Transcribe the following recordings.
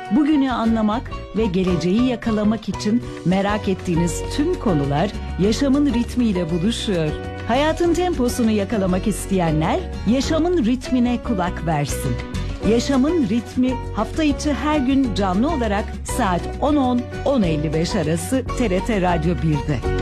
Bugünü anlamak ve geleceği yakalamak için merak ettiğiniz tüm konular yaşamın ritmiyle buluşuyor. Hayatın temposunu yakalamak isteyenler yaşamın ritmine kulak versin. Yaşamın ritmi hafta içi her gün canlı olarak saat 10.10-10.55 arası TRT Radyo 1'de.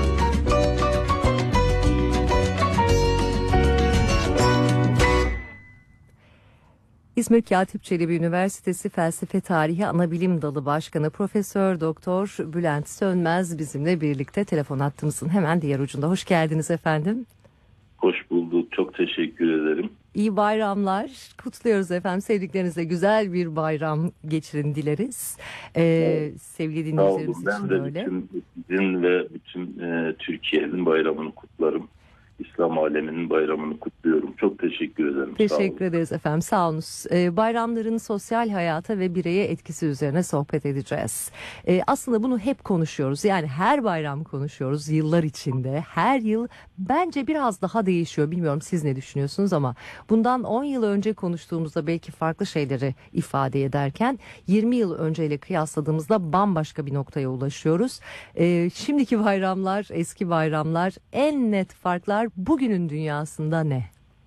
İzmir Katip Çelebi Üniversitesi Felsefe Tarihi Anabilim Dalı Başkanı Profesör Doktor Bülent Sönmez bizimle birlikte. Telefon hattımızın hemen diğer ucunda. Hoş geldiniz efendim. Hoş bulduk. Çok teşekkür ederim. İyi bayramlar. Kutluyoruz efendim. Sevdiklerinizle güzel bir bayram geçirin dileriz. Evet. Sevgili dinleyicilerimiz için ben de öyle. bütün ve bütün Türkiye'nin bayramını kutlarım. İslam aleminin bayramını kutluyorum. Çok teşekkür ederim. Teşekkür ederiz efendim. Sağ olun. Bayramların sosyal hayata ve bireye etkisi üzerine sohbet edeceğiz. Aslında bunu hep konuşuyoruz. Yani her bayram konuşuyoruz yıllar içinde. Her yıl bence biraz daha değişiyor. Bilmiyorum siz ne düşünüyorsunuz ama bundan 10 yıl önce konuştuğumuzda belki farklı şeyleri ifade ederken 20 yıl önceyle kıyasladığımızda bambaşka bir noktaya ulaşıyoruz. Şimdiki bayramlar, eski bayramlar, en net farklar bugünün dünyasında ne?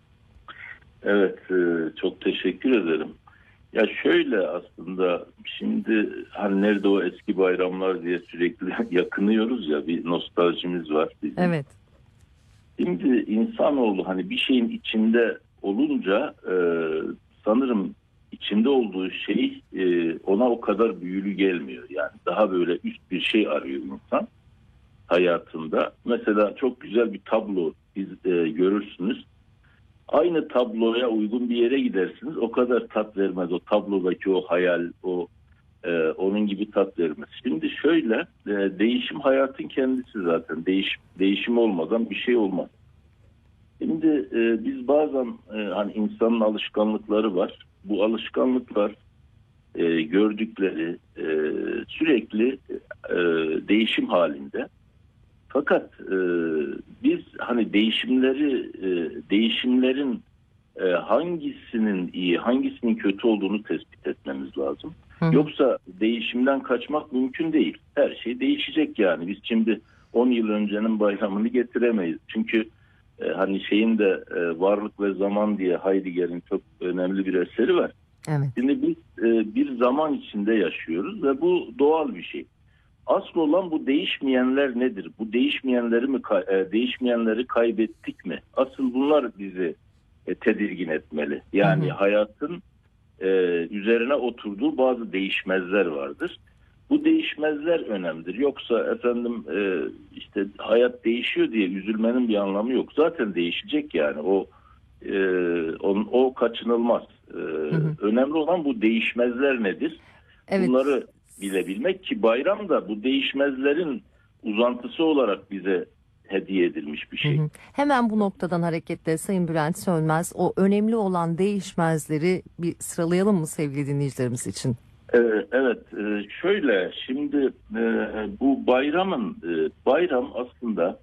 Evet, çok teşekkür ederim. Ya şöyle aslında şimdi hani nerede o eski bayramlar diye sürekli yakınıyoruz ya, bir nostaljimiz var bizim. Evet. Şimdi insanoğlu hani bir şeyin içinde olunca sanırım içinde olduğu şey ona o kadar büyülü gelmiyor. Yani daha böyle üst bir şey arıyor insan hayatında. Mesela çok güzel bir tablo görürsünüz. Aynı tabloya uygun bir yere gidersiniz. O kadar tat vermez. O tablodaki o hayal, onun gibi tat vermez. Şimdi şöyle, değişim hayatın kendisi zaten. Değişim olmadan bir şey olmaz. Şimdi biz bazen hani insanın alışkanlıkları var. Bu alışkanlıklar gördükleri sürekli değişim halinde. Fakat biz hani değişimlerin hangisinin iyi, hangisinin kötü olduğunu tespit etmemiz lazım. Hı. Yoksa değişimden kaçmak mümkün değil. Her şey değişecek yani. Biz şimdi 10 yıl öncenin bayramını getiremeyiz. Çünkü hani şeyin de Varlık ve Zaman diye Heidegger'in çok önemli bir eseri var. Evet. Şimdi biz bir zaman içinde yaşıyoruz ve bu doğal bir şey. Asıl olan bu değişmeyenler nedir? Bu değişmeyenleri kaybettik mi? Asıl bunlar bizi tedirgin etmeli. Yani hayatın üzerine oturduğu bazı değişmezler vardır. Bu değişmezler önemlidir. Yoksa efendim işte hayat değişiyor diye üzülmenin bir anlamı yok. Zaten değişecek yani. O kaçınılmaz. Önemli olan bu değişmezler nedir? Evet. Bunları bilebilmek ki bayram da bu değişmezlerin uzantısı olarak bize hediye edilmiş bir şey. Hemen bu noktadan hareketle Sayın Bülent Sönmez, o önemli olan değişmezleri bir sıralayalım mı sevgili dinleyicilerimiz için? Evet, şöyle şimdi bu bayram aslında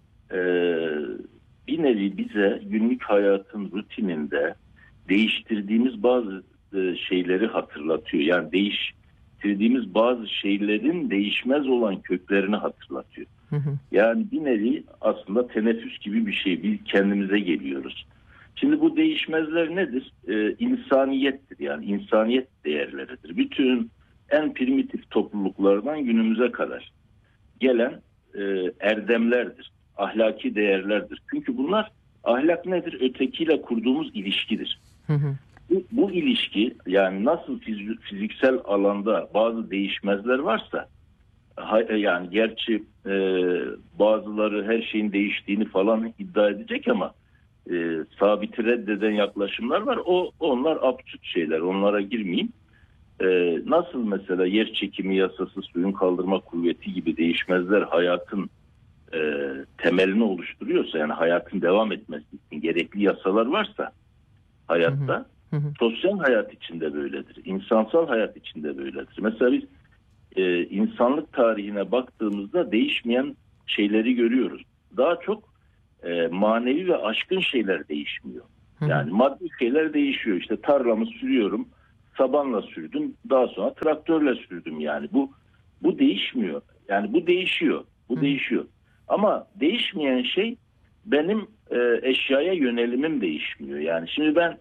bir nevi bize günlük hayatın rutininde değiştirdiğimiz bazı şeyleri hatırlatıyor. Yani değiştirdiğimiz bazı şeylerin değişmez olan köklerini hatırlatıyor. Yani bir nevi aslında teneffüs gibi bir şey. Biz kendimize geliyoruz. Şimdi bu değişmezler nedir? İnsaniyettir. Yani insaniyet değerleridir. Bütün en primitif topluluklardan günümüze kadar gelen erdemlerdir. Ahlaki değerlerdir. Çünkü bunlar, ahlak nedir? Ötekiyle kurduğumuz ilişkidir. Bu ilişki, yani nasıl fiziksel alanda bazı değişmezler varsa, yani gerçi bazıları her şeyin değiştiğini falan iddia edecek ama sabiti reddeden yaklaşımlar var. Onlar absürt şeyler. Onlara girmeyeyim. Nasıl mesela yer çekimi yasası, suyun kaldırma kuvveti gibi değişmezler hayatın temelini oluşturuyorsa, yani hayatın devam etmesi için gerekli yasalar varsa hayatta, sosyal hayat içinde böyledir. İnsansal hayat içinde böyledir. Mesela biz insanlık tarihine baktığımızda değişmeyen şeyleri görüyoruz. Daha çok manevi ve aşkın şeyler değişmiyor. Yani maddi şeyler değişiyor. İşte tarlamı sürüyorum. sabanla sürdüm. Daha sonra traktörle sürdüm yani. Bu değişmiyor. Yani bu değişiyor. Bu değişiyor. Ama değişmeyen şey benim eşyaya yönelimim değişmiyor. Yani şimdi ben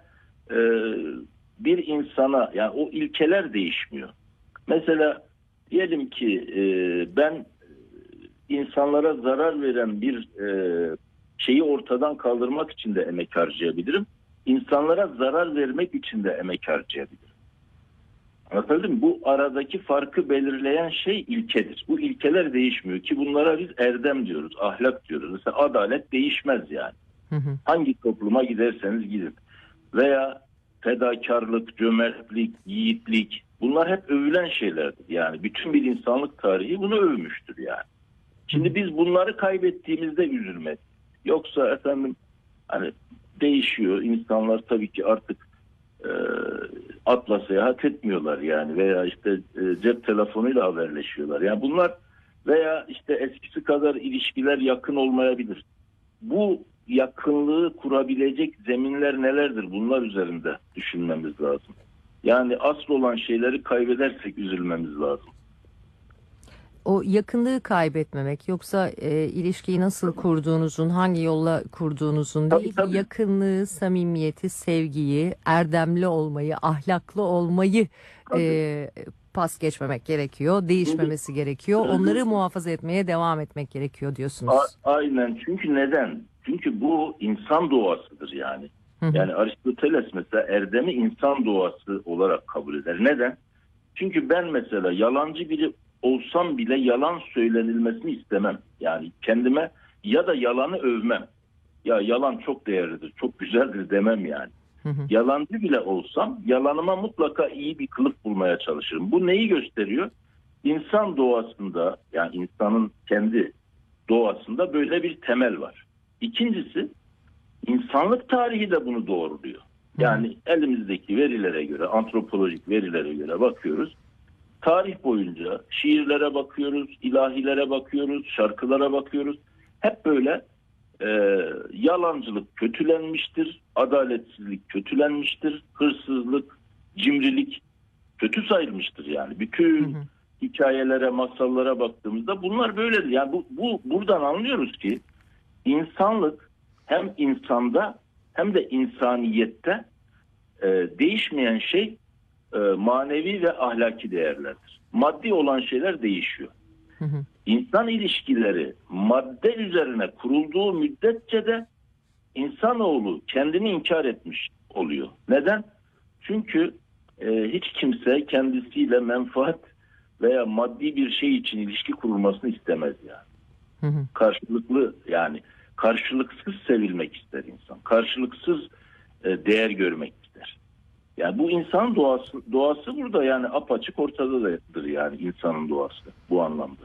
bir insana, yani o ilkeler değişmiyor. Mesela diyelim ki ben insanlara zarar veren bir şeyi ortadan kaldırmak için de emek harcayabilirim. İnsanlara zarar vermek için de emek harcayabilirim. Anlatabildim mi? Bu aradaki farkı belirleyen şey ilkedir. Bu ilkeler değişmiyor ki bunlara biz erdem diyoruz, ahlak diyoruz. Mesela adalet değişmez yani. Hangi topluma giderseniz gidin. Veya fedakarlık, cömertlik, yiğitlik, bunlar hep övülen şeylerdir. Yani bütün bir insanlık tarihi bunu övmüştür yani. Şimdi biz bunları kaybettiğimizde üzülmek. Yoksa efendim hani değişiyor. İnsanlar tabii ki artık atla seyahat etmiyorlar yani, veya işte cep telefonuyla haberleşiyorlar. Yani bunlar, veya işte eskisi kadar ilişkiler yakın olmayabilir. Bu yakınlığı kurabilecek zeminler nelerdir? Bunlar üzerinde düşünmemiz lazım. Yani asıl olan şeyleri kaybedersek üzülmemiz lazım. O yakınlığı kaybetmemek, yoksa ilişkiyi nasıl kurduğunuzun, hangi yolla kurduğunuzun değil, Tabii. yakınlığı, samimiyeti, sevgiyi, erdemli olmayı, ahlaklı olmayı pas geçmemek gerekiyor, değişmemesi gerekiyor. Onları muhafaza etmeye devam etmek gerekiyor diyorsunuz. Aynen. Çünkü neden? Çünkü bu insan doğasıdır yani. Yani Aristoteles mesela erdemi insan doğası olarak kabul eder. Neden? Çünkü ben mesela yalancı biri olsam bile yalan söylenilmesini istemem. Yani kendime ya da yalanı övmem. Ya yalan çok değerlidir, çok güzeldir demem yani. Yalancı bile olsam yalanıma mutlaka iyi bir kılıf bulmaya çalışırım. Bu neyi gösteriyor? İnsan doğasında, yani insanın kendi doğasında böyle bir temel var. İkincisi, insanlık tarihi de bunu doğruluyor. Yani elimizdeki verilere göre, antropolojik verilere göre bakıyoruz. Tarih boyunca şiirlere bakıyoruz, ilahilere bakıyoruz, şarkılara bakıyoruz. Hep böyle yalancılık kötülenmiştir, adaletsizlik kötülenmiştir, hırsızlık, cimrilik kötü sayılmıştır yani. Bütün hikayelere, masallara baktığımızda bunlar böyledir. Yani buradan anlıyoruz ki insanlık hem insanda hem de insaniyette değişmeyen şey manevi ve ahlaki değerlerdir. Maddi olan şeyler değişiyor. İnsan ilişkileri madde üzerine kurulduğu müddetçe de insanoğlu kendini inkar etmiş oluyor. Neden? Çünkü hiç kimse kendisiyle menfaat veya maddi bir şey için ilişki kurulmasını istemez yani. Karşılıklı, yani karşılıksız sevilmek ister insan. Karşılıksız değer görmek ister. Yani bu insan doğası burada yani apaçık ortadadır yani insanın doğası bu anlamda.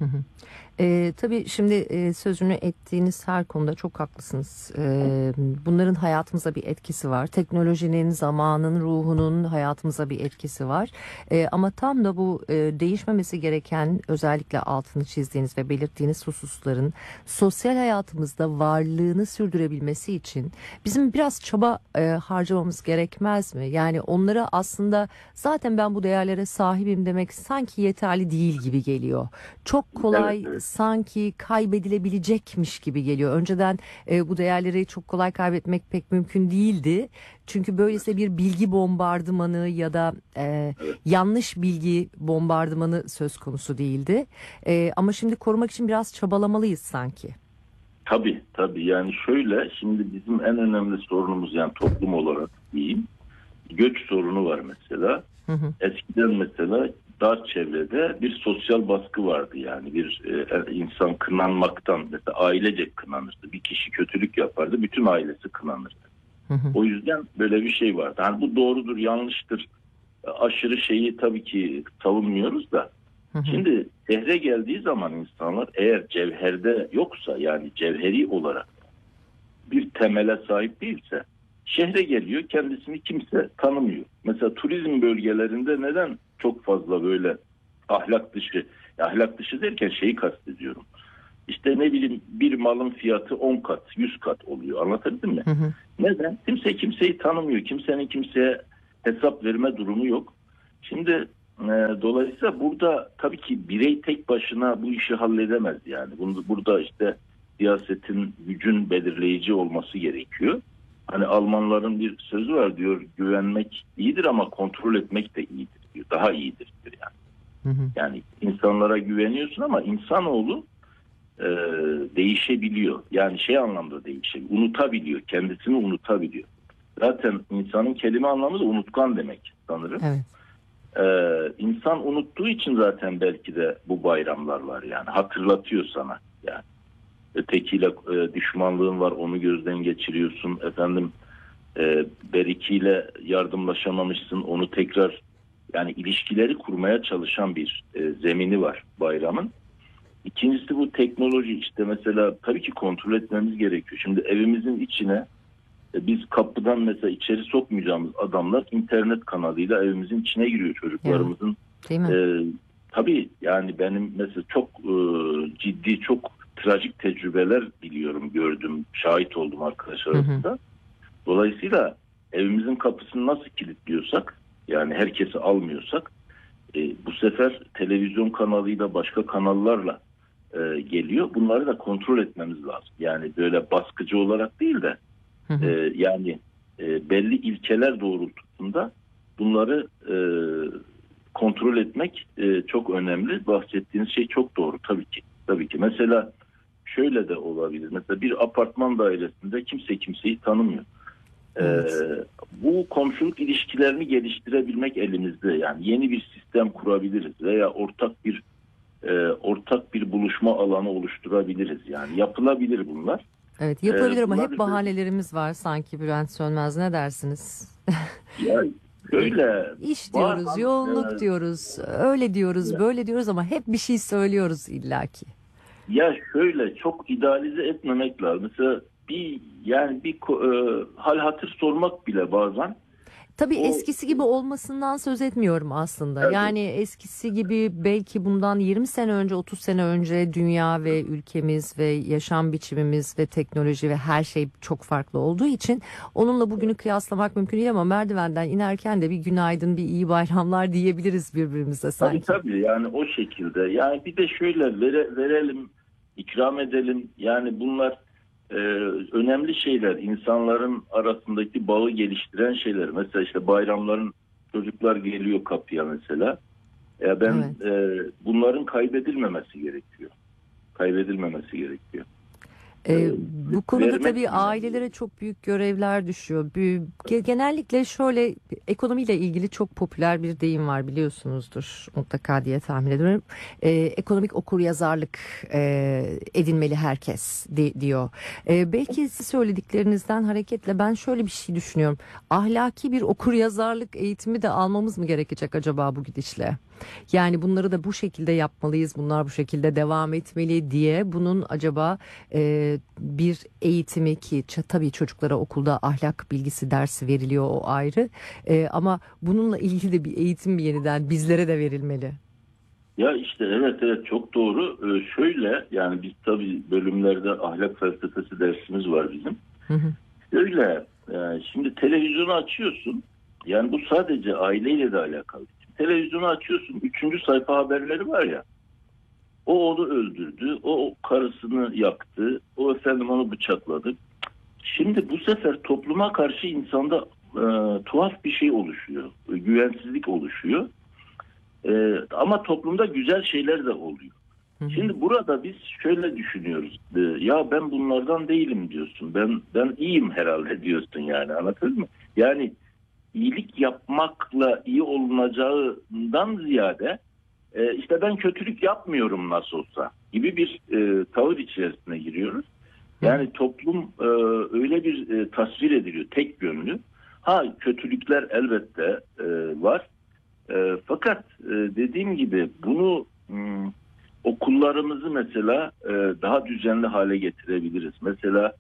Tabii şimdi sözünü ettiğiniz her konuda çok haklısınız. Bunların hayatımıza bir etkisi var. Teknolojinin, zamanın, ruhunun hayatımıza bir etkisi var. Ama tam da bu değişmemesi gereken, özellikle altını çizdiğiniz ve belirttiğiniz hususların sosyal hayatımızda varlığını sürdürebilmesi için bizim biraz çaba harcamamız gerekmez mi? Yani onlara aslında zaten ben bu değerlere sahibim demek sanki yeterli değil gibi geliyor. Çok kolay, evet. Sanki kaybedilebilecekmiş gibi geliyor. Önceden bu değerleri çok kolay kaybetmek pek mümkün değildi. Çünkü böylese bir bilgi bombardımanı ya da yanlış bilgi bombardımanı söz konusu değildi. Ama şimdi korumak için biraz çabalamalıyız sanki. Tabii yani şöyle, şimdi bizim en önemli sorunumuz, yani toplum olarak diyeyim, göç sorunu var mesela. Eskiden mesela dar çevrede bir sosyal baskı vardı, yani bir insan kınanmaktan, mesela ailecek kınanırdı. Bir kişi kötülük yapardı, bütün ailesi kınanırdı. O yüzden böyle bir şey vardı. Yani bu doğrudur, yanlıştır, aşırı şeyi tabii ki savunmuyoruz da. Şimdi şehre geldiği zaman insanlar eğer cevherde yoksa, yani cevheri olarak bir temele sahip değilse şehre geliyor, kendisini kimse tanımıyor. Mesela turizm bölgelerinde neden çok fazla böyle ahlak dışı derken şeyi kastediyorum. İşte ne bileyim, bir malın fiyatı 10 kat, 100 kat oluyor. Anlatabildim mi? Neden? Kimse kimseyi tanımıyor. Kimsenin kimseye hesap verme durumu yok. Şimdi dolayısıyla burada tabii ki birey tek başına bu işi halledemez yani. Burada işte siyasetin, gücün belirleyici olması gerekiyor. Hani Almanların bir sözü var, diyor, güvenmek iyidir ama kontrol etmek de iyidir diyor. Daha iyidir diyor yani. Yani insanlara güveniyorsun ama insanoğlu değişebiliyor. Yani şey anlamda değişebiliyor. Unutabiliyor. Kendisini unutabiliyor. Zaten insanın kelime anlamı da unutkan demek sanırım. Evet. İnsan unuttuğu için zaten belki de bu bayramlar var yani. Hatırlatıyor sana yani. Ötekiyle düşmanlığın var, onu gözden geçiriyorsun. Efendim berikiyle yardımlaşamamışsın, onu tekrar, yani ilişkileri kurmaya çalışan bir zemini var bayramın. İkincisi bu teknoloji, işte mesela tabii ki kontrol etmemiz gerekiyor. Şimdi evimizin içine biz kapıdan mesela içeri sokmayacağımız adamlar internet kanalıyla evimizin içine giriyor çocuklarımızın. Değil mi? Tabii yani benim mesela çok ciddi, çok trajik tecrübeler biliyorum, gördüm, şahit oldum arkadaşlar arasında. Dolayısıyla evimizin kapısını nasıl kilitliyorsak, yani herkesi almıyorsak, bu sefer televizyon kanalıyla, başka kanallarla geliyor. Bunları da kontrol etmemiz lazım. Yani böyle baskıcı olarak değil de yani belli ilkeler doğrultusunda bunları kontrol etmek çok önemli. Bahsettiğiniz şey çok doğru tabii ki. Tabii ki. Mesela şöyle de olabilir. Mesela bir apartman dairesinde kimse kimseyi tanımıyor. Evet. Bu komşuluk ilişkilerini geliştirebilmek elimizde. Yani yeni bir sistem kurabiliriz veya ortak bir buluşma alanı oluşturabiliriz. Yani yapılabilir bunlar. Evet, yapılabilir ama Bunlar hep bahanelerimiz var sanki Bülent Sönmez, ne dersiniz? ya şöyle İş diyoruz, bazen, yoğunluk diyoruz, öyle diyoruz, böyle diyoruz ama hep bir şey söylüyoruz illaki. ya şöyle çok idealize etmemek lazım. Mesela bir hal hatır sormak bile bazen. Tabii eskisi gibi olmasından söz etmiyorum aslında. Evet. Yani eskisi gibi belki bundan 20 sene önce, 30 sene önce dünya ve ülkemiz ve yaşam biçimimiz ve teknoloji ve her şey çok farklı olduğu için onunla bugünü kıyaslamak mümkün değil ama merdivenden inerken de bir günaydın, bir iyi bayramlar diyebiliriz birbirimize sanki. Tabii yani o şekilde. Yani bir de şöyle verelim, ikram edelim. Yani bunlar önemli şeyler. İnsanların arasındaki bağı geliştiren şeyler. Mesela işte bayramların, çocuklar geliyor kapıya mesela. Bunların kaybedilmemesi gerekiyor. Kaybedilmemesi gerekiyor. Bu konuda Vermek tabii önemli. ailelere çok büyük görevler düşüyor. Genellikle şöyle, ekonomiyle ilgili çok popüler bir deyim var, biliyorsunuzdur mutlaka diye tahmin ediyorum. Ekonomik okuryazarlık edinmeli herkes diyor. Belki siz söylediklerinizden hareketle ben şöyle bir şey düşünüyorum. Ahlaki bir okuryazarlık eğitimi de almamız mı gerekecek acaba bu gidişle? Yani bunları da bu şekilde yapmalıyız, bunlar bu şekilde devam etmeli diye bunun acaba bir eğitimi, ki tabii çocuklara okulda ahlak bilgisi dersi veriliyor, o ayrı, ama bununla ilgili de bir eğitim yeniden bizlere de verilmeli. Ya işte evet çok doğru. Şöyle yani biz tabii bölümlerde ahlak felsefesi dersimiz var bizim. Şöyle şimdi televizyonu açıyorsun. Yani bu sadece aileyle de alakalı. Televizyonu açıyorsun. 3. sayfa haberleri var ya. O onu öldürdü. O karısını yaktı. O efendim onu bıçakladı. Şimdi bu sefer topluma karşı insanda tuhaf bir şey oluşuyor. Güvensizlik oluşuyor. Ama toplumda güzel şeyler de oluyor. Şimdi burada biz şöyle düşünüyoruz. Ya ben bunlardan değilim diyorsun. Ben iyiyim herhalde diyorsun yani. Anladın mı? Yani iyilik yapmakla iyi olunacağından ziyade işte ben kötülük yapmıyorum nasıl olsa gibi bir tavır içerisine giriyoruz. Yani toplum öyle bir tasvir ediliyor, tek yönlü. Kötülükler elbette var. Fakat dediğim gibi bunu okullarımızı mesela daha düzenli hale getirebiliriz. Mesela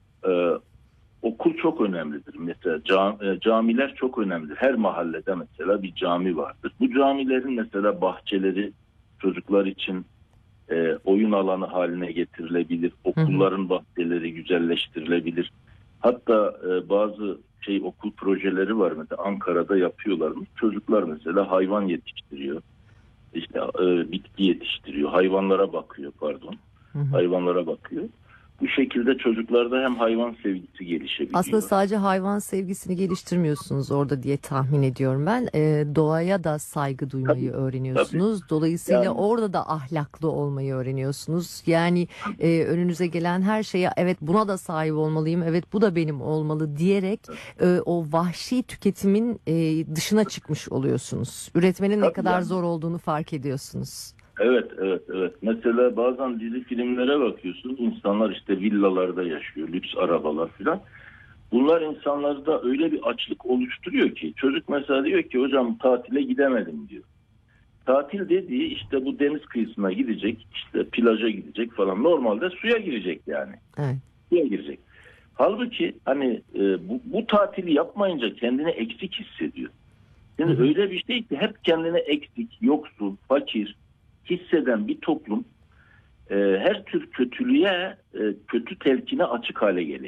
okul çok önemlidir. Mesela camiler çok önemlidir. Her mahallede mesela bir cami vardır. Bu camilerin mesela bahçeleri çocuklar için oyun alanı haline getirilebilir. Okulların bahçeleri güzelleştirilebilir. Hatta bazı okul projeleri var. Mesela Ankara'da yapıyorlarmış. Çocuklar mesela hayvan yetiştiriyor. İşte bitki yetiştiriyor. Hayvanlara bakıyor, pardon. Hayvanlara bakıyor. Bu şekilde çocuklarda hem hayvan sevgisi gelişebiliyor. Aslında sadece hayvan sevgisini geliştirmiyorsunuz orada diye tahmin ediyorum ben. Doğaya da saygı duymayı öğreniyorsunuz. Tabii. Dolayısıyla Yani, orada da ahlaklı olmayı öğreniyorsunuz. Yani önünüze gelen her şeye evet buna da sahip olmalıyım, evet bu da benim olmalı diyerek o vahşi tüketimin dışına çıkmış oluyorsunuz. Üretmenin ne kadar zor olduğunu fark ediyorsunuz. Evet. Mesela bazen dizi filmlere bakıyorsun. İnsanlar işte villalarda yaşıyor, lüks arabalar filan. Bunlar insanlarda öyle bir açlık oluşturuyor ki çocuk mesela diyor ki hocam tatile gidemedim diyor. Tatil dediği işte bu deniz kıyısına gidecek, işte plaja gidecek falan. Normalde suya girecek yani. Evet. Suya girecek. Halbuki hani bu tatili yapmayınca kendini eksik hissediyor. Şimdi öyle bir şey ki hep kendini eksik, yoksul, fakir hisseden bir toplum her tür kötülüğe, kötü telkine açık hale gelebiliyor.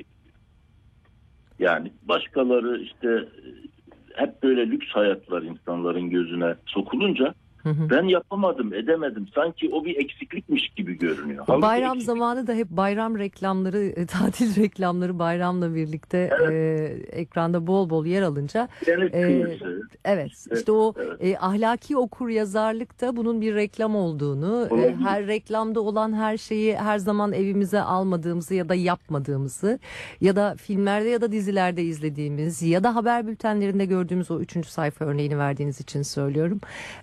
Yani başkaları işte hep böyle lüks hayatlar insanların gözüne sokulunca ben yapamadım, edemedim. Sanki o bir eksiklikmiş gibi görünüyor. Halbuki Bayram zamanı da hep bayram reklamları, tatil reklamları bayramla birlikte ekranda bol bol yer alınca evet işte o ahlaki okuryazarlık da bunun bir reklam olduğunu, her reklamda olan her şeyi her zaman evimize almadığımızı ya da yapmadığımızı ya da filmlerde ya da dizilerde izlediğimiz ya da haber bültenlerinde gördüğümüz o 3. sayfa örneğini verdiğiniz için söylüyorum.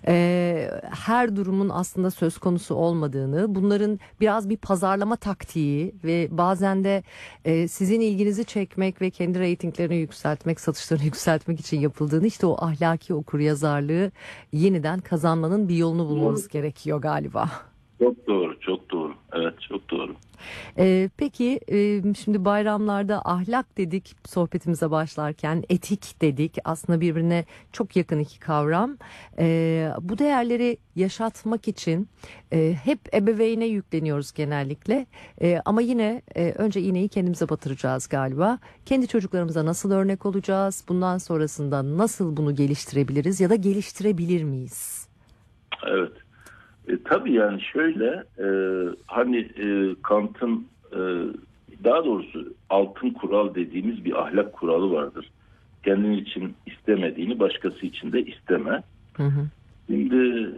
Her durumun aslında söz konusu olmadığını, bunların biraz bir pazarlama taktiği ve bazen de sizin ilginizi çekmek ve kendi reytinglerini yükseltmek, satışlarını yükseltmek için yapıldığını, işte o ahlaki okuryazarlığı yeniden kazanmanın bir yolunu bulmamız gerekiyor galiba. Çok doğru, çok doğru. Evet, çok doğru. Peki şimdi bayramlarda ahlak dedik sohbetimize başlarken, etik dedik, aslında birbirine çok yakın iki kavram. Bu değerleri yaşatmak için hep ebeveyne yükleniyoruz genellikle, ama yine önce iğneyi kendimize batıracağız galiba. Kendi çocuklarımıza nasıl örnek olacağız, bundan sonrasında nasıl bunu geliştirebiliriz ya da geliştirebilir miyiz? Evet. Tabii yani şöyle hani Kant'ın daha doğrusu altın kural dediğimiz bir ahlak kuralı vardır. Kendin için istemediğini başkası için de isteme. Şimdi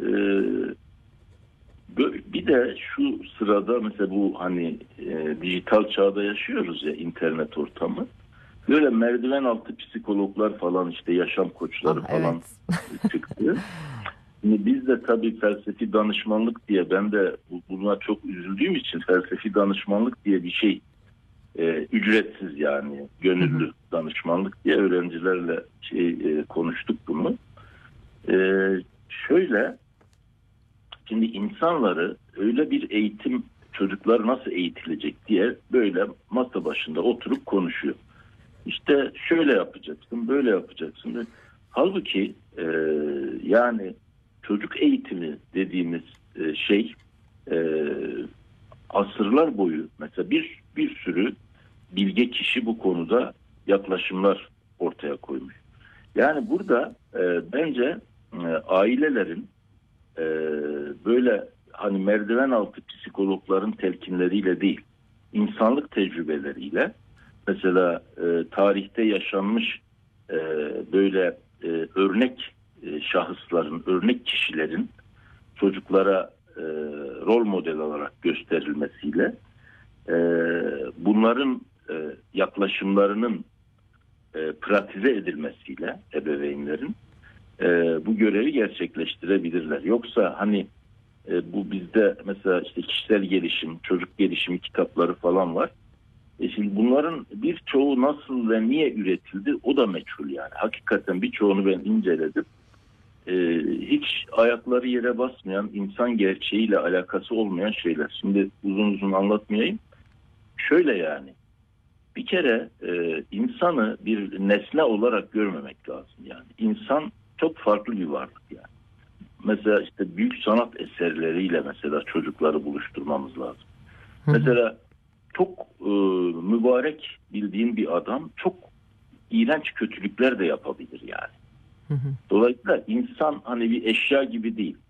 bir de şu sırada mesela bu hani dijital çağda yaşıyoruz ya, internet ortamı. Böyle merdiven altı psikologlar falan, işte yaşam koçları falan çıktı. Şimdi biz de tabii felsefi danışmanlık diye, ben de buna çok üzüldüğüm için felsefi danışmanlık diye bir şey, ücretsiz yani gönüllü danışmanlık diye öğrencilerle konuştuk bunu. Şöyle, şimdi insanları öyle bir eğitim, çocuklar nasıl eğitilecek diye böyle masa başında oturup konuşuyor. İşte şöyle yapacaksın, böyle yapacaksın. Halbuki yani çocuk eğitimi dediğimiz şey asırlar boyu mesela bir sürü bilge kişi bu konuda yaklaşımlar ortaya koymuş. Yani burada bence ailelerin böyle hani merdiven altı psikologların telkinleriyle değil, insanlık tecrübeleriyle, mesela tarihte yaşanmış böyle örnek şahısların, örnek kişilerin çocuklara rol model olarak gösterilmesiyle bunların yaklaşımlarının pratize edilmesiyle ebeveynlerin bu görevi gerçekleştirebilirler. Yoksa hani bu bizde mesela işte kişisel gelişim, çocuk gelişimi kitapları falan var. Şimdi bunların birçoğu nasıl ve niye üretildi o da meçhul yani. Hakikaten birçoğunu ben inceledim. Hiç ayakları yere basmayan, insan gerçeğiyle alakası olmayan şeyler. Şimdi uzun anlatmayayım. Şöyle yani, bir kere insanı bir nesne olarak görmemek lazım yani. İnsan çok farklı bir varlık yani. Mesela işte büyük sanat eserleriyle mesela çocukları buluşturmamız lazım. Mesela çok mübarek bildiğin bir adam çok iğrenç kötülükler de yapabilir yani. Dolayısıyla insan hani bir eşya gibi değil.